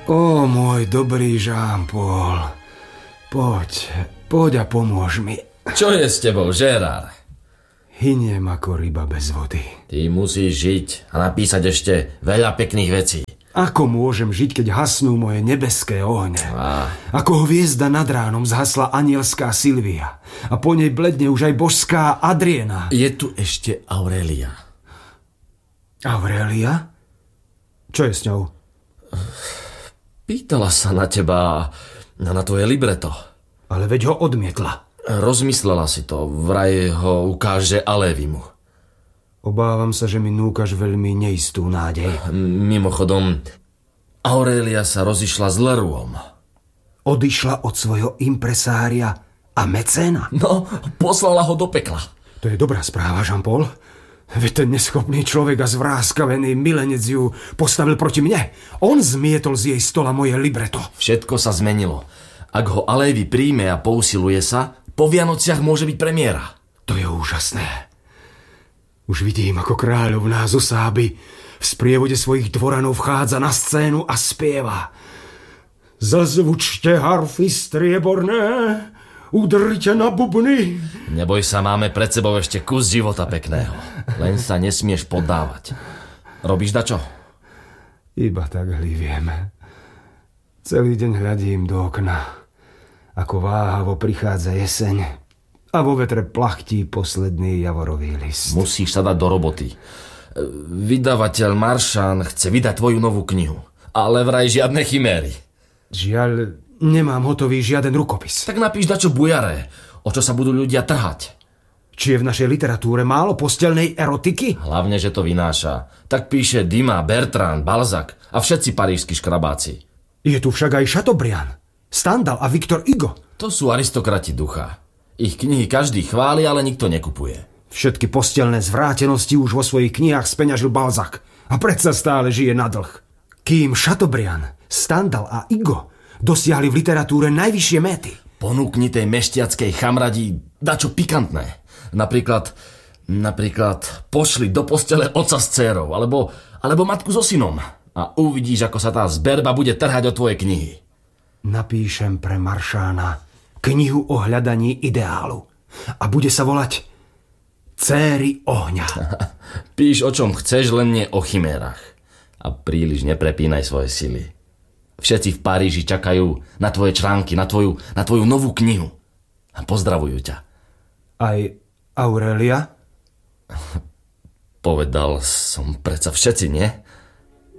Ó, môj dobrý Jean-Paul, poď a pomôž mi. Čo je s tebou, Gérard? Hyniem ako ryba bez vody. Ty musíš žiť a napísať ešte veľa pekných vecí. Ako môžem žiť, keď hasnú moje nebeské ohne? Ako hviezda nad ránom zhasla anielská Silvia a po nej bledne už aj božská Adriena. Je tu ešte Aurélia. Aurélia? Čo je s ňou? Pýtala sa na teba, na tvoje libreto. Ale veď ho odmietla. Rozmyslela si to, vraj ho ukáže Alévimu. Obávam sa, že mi núkaš veľmi neistú nádej. Mimochodom, Aurélia sa rozišla s Lerouxom. Odišla od svojho impresária a mecéna? No, poslala ho do pekla. To je dobrá správa, Jean-Paul. Veď ten neschopný človek a zvráskavený milenec ju postavil proti mne. On zmietol z jej stola moje libreto. Všetko sa zmenilo. Ak ho Alévi príjme a pousiluje sa, po Vianociach môže byť premiéra. To je úžasné. Už vidím, ako kráľovná zo Sáby v sprievode svojich dvoranov vchádza na scénu a spieva. Zazvučte harfy strieborné, udrite na bubny. Neboj sa, máme pred sebou ešte kus života pekného. Len sa nesmieš poddávať. Robíš dačo? Iba tak hliviem. Celý deň hľadím do okna, ako váhavo prichádza jeseň a vo vetre plachtí posledný javorový list. Musíš sa dať do roboty. Vydavateľ Marchand chce vydať tvoju novú knihu, ale vraj žiadne chiméry. Žiaľ, nemám hotový žiaden rukopis. Tak napíš dačo bujaré, o čo sa budú ľudia trhať. Či je v našej literatúre málo postelnej erotiky? Hlavne, že to vynáša. Tak píše Dumas, Bertrand, Balzac a všetci parížski škrabáci. Je tu však aj Chateaubriand, Stendhal a Victor Hugo. To sú aristokrati ducha. Ich knihy každý chváli, ale nikto nekupuje. Všetky postelné zvrátenosti už vo svojich knihách speňažil Balzac a predsa stále žije na dlh. Kým Chateaubriand, Stendhal a Hugo dosiahli v literatúre najvyššie méty. Ponúkni tej mešťackej chamradi dačo pikantné. Napríklad pošli do postele otca s dcérou, alebo matku so synom a uvidíš, ako sa tá zberba bude trhať o tvoje knihy. Napíšem pre Marchanda knihu o hľadaní ideálu a bude sa volať Céry ohňa. Píš o čom chceš, len nie o chimérach. A príliš neprepínaj svoje sily. Všetci v Paríži čakajú na tvoje články, na tvoju novú knihu. A pozdravujú ťa. Aj Aurélia? Povedal som predsa všetci, nie?